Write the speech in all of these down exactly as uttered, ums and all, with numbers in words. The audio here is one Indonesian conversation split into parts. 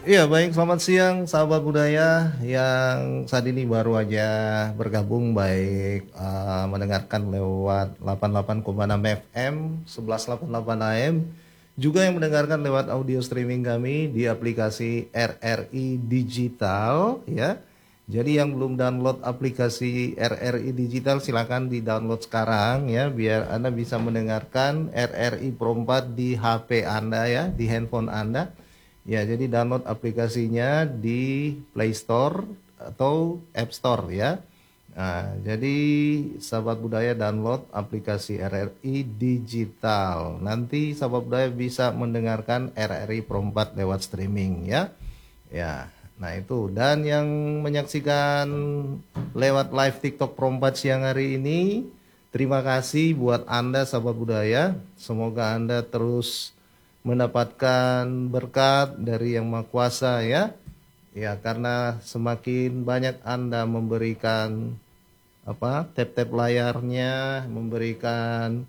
Iya, baik. Selamat siang, sahabat budaya yang saat ini baru aja bergabung, baik eh, mendengarkan lewat delapan puluh delapan koma enam F M, sebelas delapan puluh delapan A M, juga yang mendengarkan lewat audio streaming kami di aplikasi R R I Digital, ya. Jadi yang belum download aplikasi R R I Digital silakan di-download sekarang ya, biar Anda bisa mendengarkan R R I Pro empat di H P Anda ya, di handphone Anda. Ya, jadi download aplikasinya di Play Store atau App Store ya. Nah, jadi sahabat budaya download aplikasi R R I Digital. Nanti sahabat budaya bisa mendengarkan R R I Pro empat lewat streaming ya. Ya, nah itu. Dan yang menyaksikan lewat live TikTok Pro empat siang hari ini, terima kasih buat Anda sahabat budaya. Semoga Anda terus mendapatkan berkat dari Yang Maha Kuasa ya. Ya, karena semakin banyak Anda memberikan apa? Tap-tap layarnya, memberikan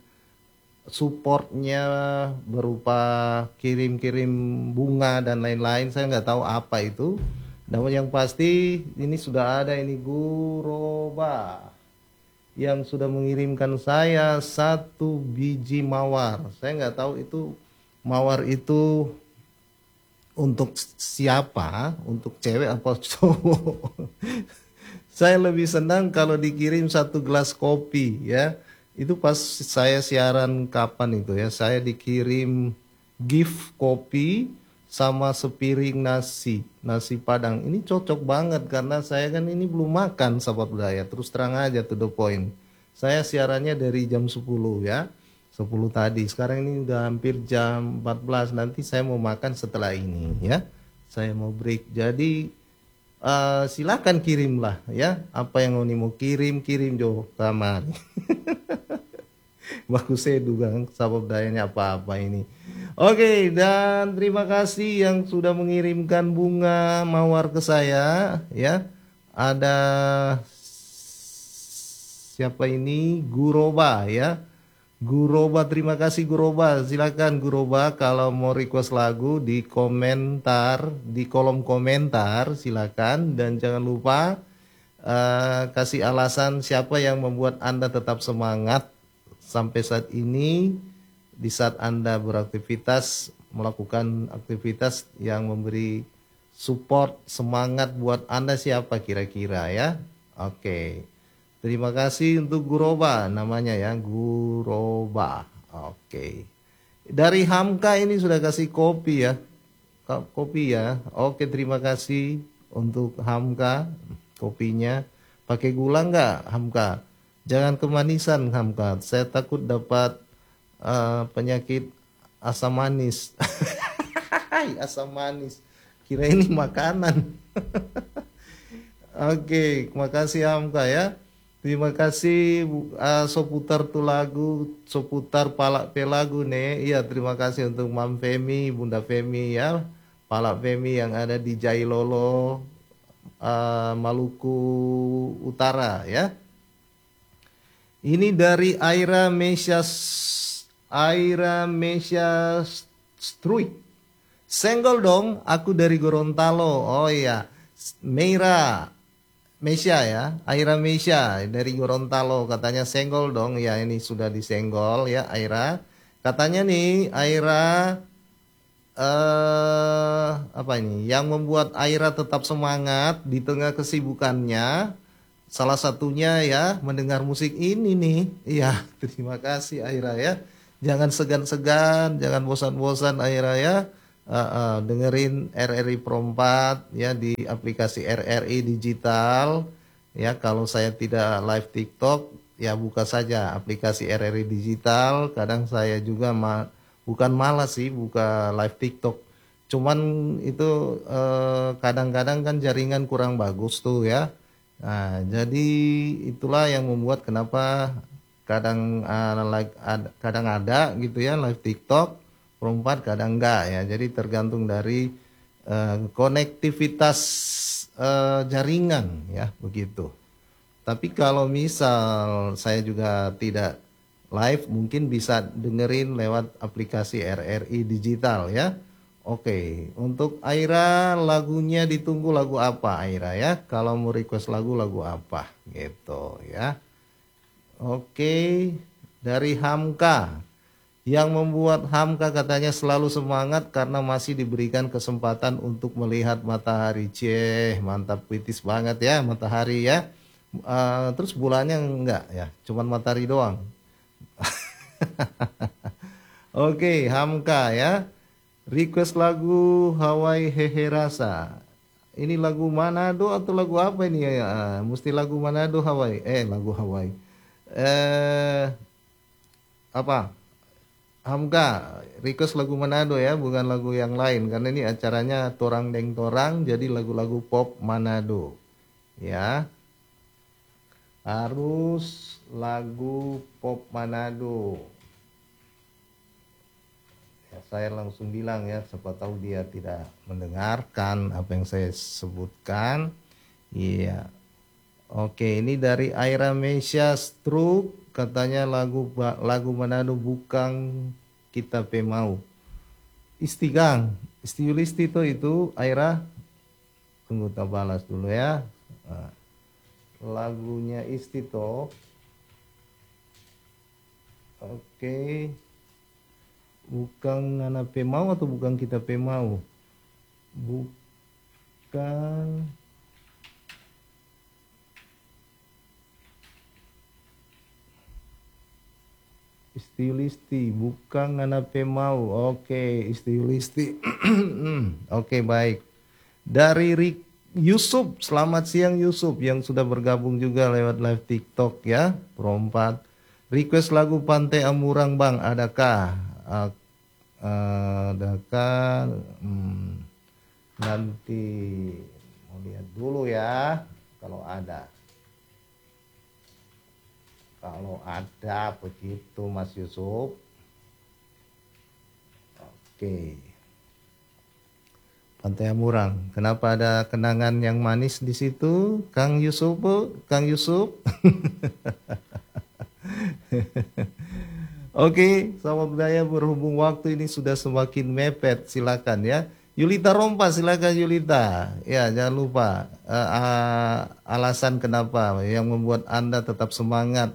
supportnya berupa kirim-kirim bunga dan lain-lain. Saya nggak tahu apa itu. Namun yang pasti ini sudah ada ini Guroba yang sudah mengirimkan saya satu biji mawar. Saya nggak tahu itu mawar itu untuk siapa, untuk cewek apa cowok. Saya lebih senang kalau dikirim satu gelas kopi ya. Itu pas saya siaran kapan itu ya, saya dikirim gift kopi sama sepiring nasi, nasi Padang. Ini cocok banget karena saya kan ini belum makan sahabat budaya. Terus terang aja to the point. Saya siarannya dari jam sepuluh ya. sepuluh tadi. Sekarang ini udah hampir jam empat belas. Nanti saya mau makan setelah ini ya. Saya mau break. Jadi uh, silakan kirimlah ya. Apa yang Oni mau kirim, kirim Jo kamar. Bagus saya duga sahabat dayanya apa-apa ini. Oke, dan terima kasih yang sudah mengirimkan bunga mawar ke saya ya. Ada siapa ini? Guroba ya. Guroba, terima kasih Guroba. Silakan Guroba kalau mau request lagu di komentar, di kolom komentar silakan, dan jangan lupa uh, kasih alasan siapa yang membuat Anda tetap semangat sampai saat ini di saat Anda beraktivitas, melakukan aktivitas yang memberi support semangat buat Anda, siapa kira-kira ya. Oke. Terima kasih untuk Guroba namanya ya, Guroba. Oke. Dari Hamka ini sudah kasih kopi ya. Kopi ya. Oke, terima kasih untuk Hamka kopinya. Pakai gula nggak Hamka? Jangan kemanisan Hamka. Saya takut dapat uh, penyakit asam manis. Asam manis. Kira ini makanan. Oke, makasih Hamka ya. Terima kasih uh, seputar tuh lagu, seputar palak pelagu nih. Iya, terima kasih untuk Mam Femi, Bunda Femi ya. Palak Femi yang ada di Jailolo, uh, Maluku Utara ya. Ini dari Aira Mesya, Aira Mesya Struik. Senggol dong, aku dari Gorontalo. Oh iya, Meira Mesya ya, Aira Mesya dari Gorontalo, katanya senggol dong. Ya, ini sudah disenggol ya Aira. Katanya nih Aira eh apa ini yang membuat Aira tetap semangat di tengah kesibukannya, salah satunya ya mendengar musik ini nih. Iya, terima kasih Aira ya. Jangan segan-segan, jangan bosan-bosan Aira ya. Uh, uh, dengerin R R I Pro empat ya di aplikasi R R I Digital ya. Kalau saya tidak live TikTok ya buka saja aplikasi R R I Digital. Kadang saya juga ma bukan malas sih buka live TikTok, cuman itu uh, kadang-kadang kan jaringan kurang bagus tuh ya. Nah, jadi itulah yang membuat kenapa kadang uh, like, ad, kadang ada gitu ya live TikTok perempat, kadang enggak ya. Jadi tergantung dari uh, konektivitas uh, jaringan ya begitu. Tapi kalau misal saya juga tidak live, mungkin bisa dengerin lewat aplikasi R R I Digital ya. Oke, untuk Aira lagunya ditunggu lagu apa Aira ya? Kalau mau request lagu lagu apa gitu ya? Oke, dari Hamka. Yang membuat Hamka katanya selalu semangat karena masih diberikan kesempatan untuk melihat matahari. Ceh, mantap kritis banget ya matahari ya. Eh, terus bulannya enggak ya, cuman matahari doang. Oke, Hamka ya. Request lagu Hawaii Hehe Rasa. Ini lagu Manado atau lagu apa ini ya? Ah, mesti lagu Manado Hawaii. Eh, lagu Hawaii. Eh, apa? Hamka, request lagu Manado ya, bukan lagu yang lain karena ini acaranya Torang Deng Torang, jadi lagu-lagu pop Manado. Ya. Harus lagu pop Manado. Ya, saya langsung bilang ya, siapa tahu dia tidak mendengarkan apa yang saya sebutkan. Iya. Oke, ini dari Aira Mesya Struk, katanya lagu lagu Manado bukan kita pe mau. Istigang, Istiulisti itu itu Aira. Tunggu tak balas dulu ya. Nah, lagunya Istito. Oke. Bukan Nana pe mau atau bukan kita pe mau? Bukan Istiulisti, bukan Nana pe mau. Oke, Istiulisti. Oke, baik. Dari Rik Yusuf, selamat siang Yusuf yang sudah bergabung juga lewat live TikTok ya. Perempat. Request lagu Pantai Amurang Bang, adakah? Uh, adakah? Hmm, nanti mau lihat dulu ya kalau ada. Kalau ada begitu Mas Yusuf. Oke. Pantai Amurang. Kenapa ada kenangan yang manis di situ, Kang Yusuf? Kang Yusuf. Oke, sahabat budaya, berhubung waktu ini sudah semakin mepet, silakan ya. Yulita Rompa, silakan Yulita. Ya, jangan lupa uh, uh, alasan kenapa yang membuat Anda tetap semangat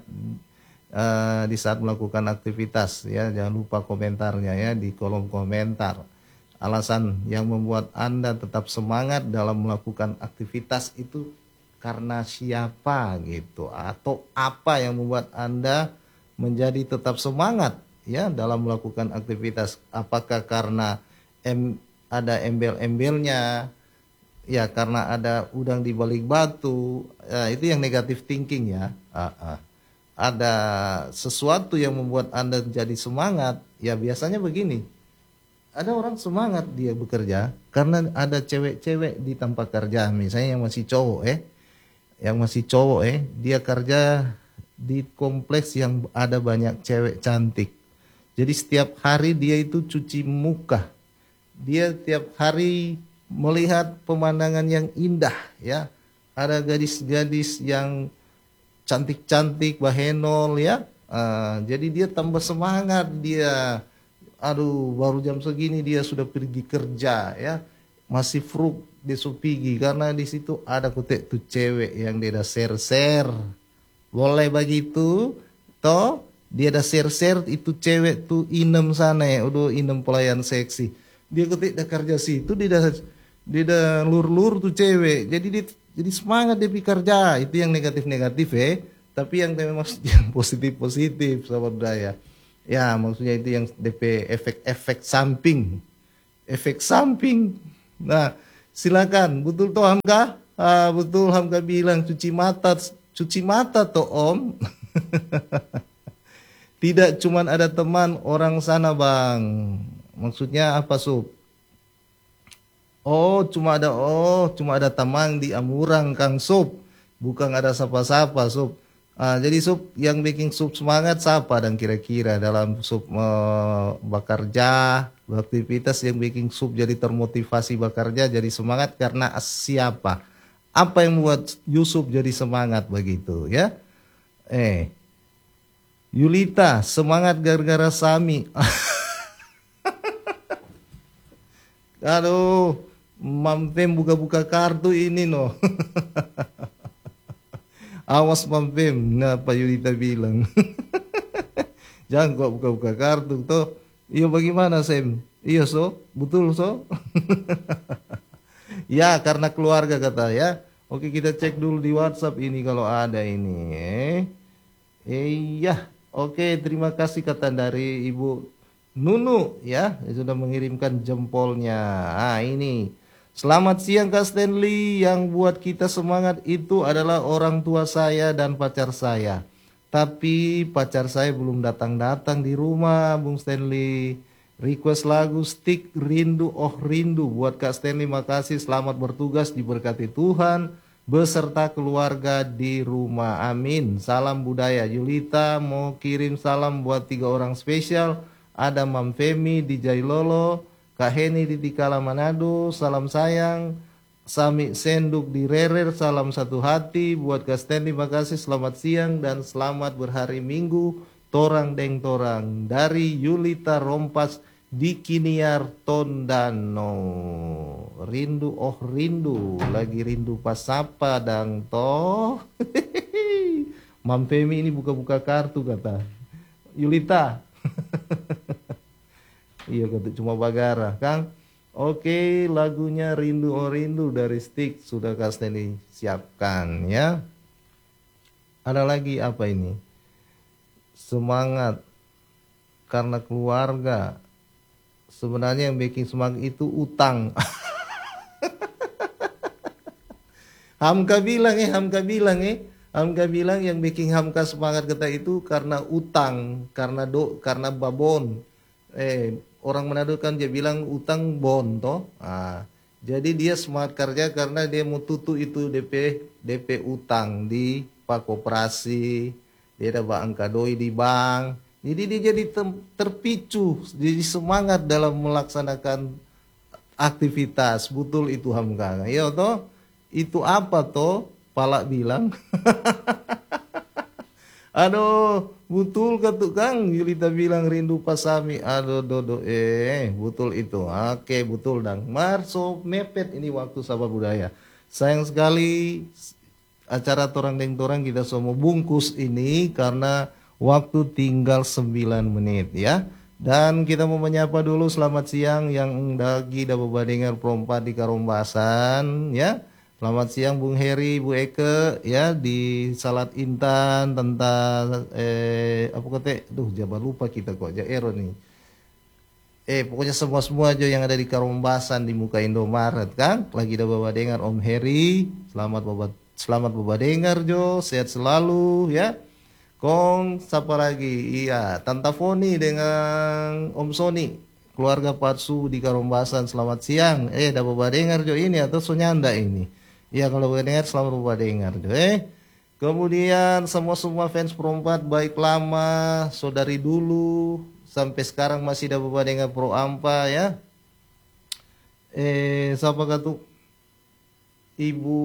uh, di saat melakukan aktivitas ya. Jangan lupa komentarnya ya di kolom komentar. Alasan yang membuat Anda tetap semangat dalam melakukan aktivitas itu karena siapa gitu, atau apa yang membuat Anda menjadi tetap semangat ya dalam melakukan aktivitas. Apakah karena em, ada embel-embelnya ya, karena ada udang di balik batu ya, itu yang negatif thinking ya. ah, ah. Ada sesuatu yang membuat Anda jadi semangat ya, biasanya begini, ada orang semangat dia bekerja karena ada cewek-cewek di tempat kerja, misalnya yang masih cowok eh yang masih cowok eh dia kerja di kompleks yang ada banyak cewek cantik. Jadi setiap hari dia itu cuci muka. Dia tiap hari melihat pemandangan yang indah ya. Ada gadis-gadis yang cantik-cantik, bahenol ya. Uh, jadi dia tambah semangat dia. Aduh, baru jam segini dia sudah pergi kerja ya. Masih fruk dia supigi karena di situ ada kutek tuh cewek yang dia ada share-share. Boleh begitu, toh dia ada share-share itu cewek tuh inem sana ya, udah inem pelayan seksi. Dia ketik dah kerja situ, dia dah dia dah lur-lur tuh cewek. Jadi dia jadi semangat dia pergi kerja. Itu yang negatif-negatif eh. Tapi yang yang positif-positif sahabat budaya. Ya, maksudnya itu yang D P efek-efek samping. Efek samping. Nah, silakan. Betul toh Hamka? Ah, betul Hamka bilang cuci mata. Cuci mata toh Om. Tidak cuman ada teman orang sana Bang. Maksudnya apa Sub? Oh cuma ada oh cuma ada teman di Amurang Kang Sub. Bukan ada siapa-siapa Sub. Ah, jadi Sub yang bikin Sub semangat siapa dan kira-kira dalam Sub uh, bekerja, beraktivitas yang bikin Sub jadi termotivasi bekerja, jadi semangat karena siapa? Apa yang membuat Yusuf jadi semangat begitu ya? Eh, Yulita semangat gara-gara Sami. Aduh, Mampem buka-buka kartu ini no. Awas Mampem, nah Pak Yulita bilang. Jangan kok buka-buka kartu toh. Iya bagaimana Sam? Iya so, betul so. Ya karena keluarga kata ya. Oke kita cek dulu di WhatsApp ini kalau ada ini. Eh, eh iya. Oke terima kasih kata dari Ibu Nunu ya sudah mengirimkan jempolnya. Ah ini. Selamat siang Kak Stanley. Yang buat kita semangat itu adalah orang tua saya dan pacar saya. Tapi pacar saya belum datang-datang di rumah Bung Stanley. Request lagu Stick Rindu Oh Rindu buat Kak Stanley. Makasih, selamat bertugas, diberkati Tuhan beserta keluarga di rumah. Amin. Salam budaya. Yulita mau kirim salam buat tiga orang spesial. Ada Mam Femi di Jailolo, Kak Heni di Tikala Manado, salam sayang. Sami Senduk di Rerer, salam satu hati buat Kak Stanley. Makasih, selamat siang dan selamat berhari Minggu. Torang deng torang dari Yulita Rompas di Kiniar Tondano. Rindu oh rindu, lagi rindu pas apa dang toh. Mam Femi ini buka-buka kartu kata Yulita. Iya kata cuma bagara Kang. Oke lagunya Rindu oh Rindu dari Stick sudah Kak Stanley siapkan ya. Ada lagi apa ini? Semangat karena keluarga. Sebenarnya yang bikin semangat itu utang. Hamka bilang eh Hamka bilang eh Hamka bilang yang bikin Hamka semangat kata itu karena utang, karena do, karena babon. Eh orang Manado kan dia bilang utang bon toh. Ah, jadi dia semangat kerja karena dia mau tutu itu D P D P utang di Pak Koperasi. Dia dapat angka doi di bank. Jadi dia jadi terpicu, jadi semangat dalam melaksanakan aktivitas. Betul itu Hamka. Ya toh? Itu apa toh? Palak bilang. Aduh, betul ketuk Kang. Yulita bilang rindu pasami. Aduh, dodo eh, betul itu. Oke, betul dang. Marso mepet ini waktu sahabat budaya. Sayang sekali acara Torang Deng Torang kita semua bungkus ini karena waktu tinggal sembilan menit ya. Dan kita mau menyapa dulu selamat siang yang lagi dapat badengar perompat di Karombasan ya. Selamat siang Bung Heri, Bu Eke ya di Salat Intan tentang eh apa kata? Duh, jangan lupa kita kok Jaero nih. Eh pokoknya semua-semua aja yang ada di Karombasan di muka Indomaret kan. Lagi dapat badengar Om Heri. Selamat babat selamat bapak dengar Jo, sehat selalu ya. Kong siapa lagi? Iya, Tanta Foni dengan Om Sony, keluarga Patsu di Karombasan. Selamat siang. Eh, dapat bapak dengar Jo ini atau Sonyanda ini? Iya, kalau bapak dengar selamat bapak dengar Jo. Eh, kemudian semua-semua fans perempat baik lama, saudari dulu sampai sekarang masih dapat bapak dengar Pro Ampa ya. Eh, siapa katu? Ibu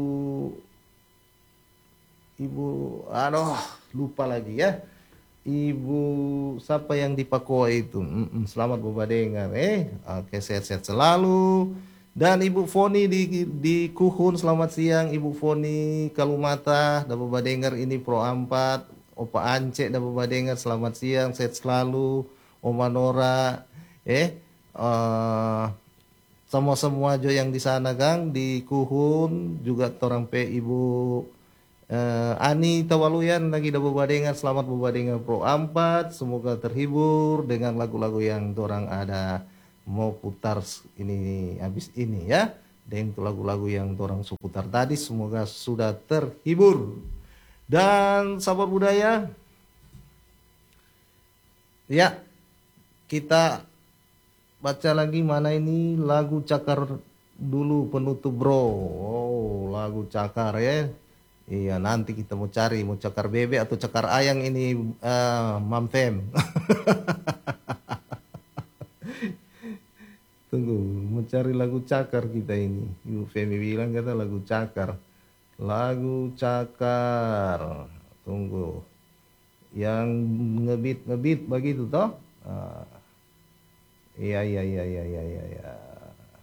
Ibu aduh lupa lagi ya. Ibu siapa yang di Papua itu? Mm-mm, selamat Bapak dengar eh. Oke sehat-sehat selalu. Dan Ibu Foni di di Kuhun selamat siang Ibu Foni Kalumata. Dan Bapak dengar ini Pro empat. Opa Ance dan Bapak dengar selamat siang sehat selalu. Oma Nora eh uh, sama semua jo yang di sana Kang di Kuhun juga torang pe Ibu uh, Ani Tawaluyan lagi dapat badengar selamat badengar Pro empat semoga terhibur dengan lagu-lagu yang torang ada mau putar ini habis ini ya dengan lagu-lagu yang torang seputar tadi semoga sudah terhibur. Dan sahabat budaya ya kita baca lagi mana ini lagu Cakar dulu penutup bro. Oh lagu Cakar ya. Iya nanti kita mau cari mau Cakar bebek atau Cakar ayang ini uh, Mam Fem. Tunggu mau cari lagu Cakar kita ini. Ibu Femi bilang kata lagu Cakar. Lagu Cakar. Tunggu. Yang ngebit ngebit begitu toh. Uh, Iya iya iya iya iya iya. Ya.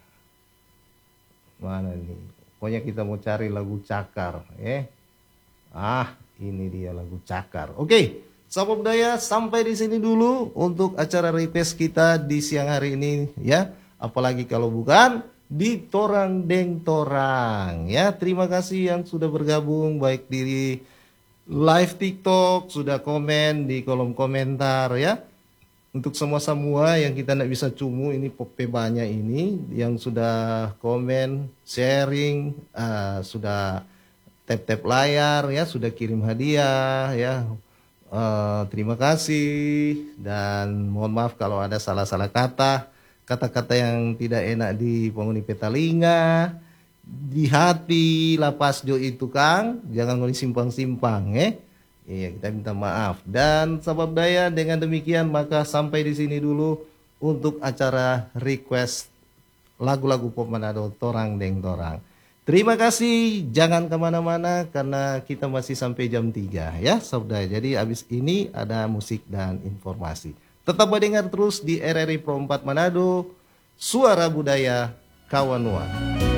mana nih? Pokoknya kita mau cari lagu Cakar, ya. Ah, ini dia lagu Cakar. Oke, sahabat budaya, sampai di sini dulu untuk acara request kita di siang hari ini, ya. Apalagi kalau bukan di Torang Deng Torang, ya. Terima kasih yang sudah bergabung baik di live TikTok, sudah komen di kolom komentar, ya. Untuk semua-semua yang kita tidak bisa cumu, ini pope banyak ini yang sudah komen, sharing, uh, sudah tap-tap layar, ya, sudah kirim hadiah, ya. Uh, terima kasih dan mohon maaf kalau ada salah-salah kata, kata-kata yang tidak enak di penghuni petalinga, di hati lapas jo itu Kang, jangan ngoni simpang-simpang, eh. Iya, kita minta maaf. Dan sahabat budaya, dengan demikian maka sampai di sini dulu untuk acara request lagu-lagu pop Manado Torang Deng Torang. Terima kasih, jangan kemana-mana karena kita masih sampai jam tiga, ya sahabat budaya. Jadi habis ini ada musik dan informasi. Tetap mendengar terus di R R I Pro empat Manado, Suara Budaya Kawanua.